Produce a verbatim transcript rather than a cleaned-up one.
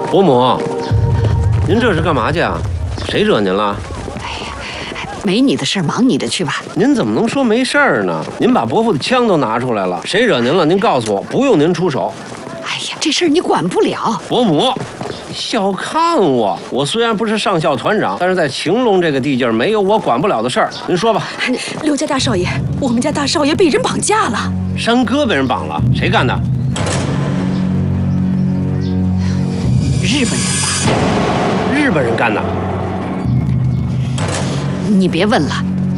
伯母，您这是干嘛去啊？谁惹您了？ 哎呀，没你的事儿，忙你的去吧。 您怎么能说没事儿呢？您把伯父的枪都拿出来了，谁惹您了？您告诉我，不用您出手。 哎呀，这事儿你管不了。 伯母，小看我，我虽然不是上校团长，但是在晴隆这个地界儿，没有我管不了的事儿。您说吧。 刘家大少爷，我们家大少爷被人绑架了。 山哥被人绑了，谁干的？ 日本人吧？ 日本人干的。 你别问了，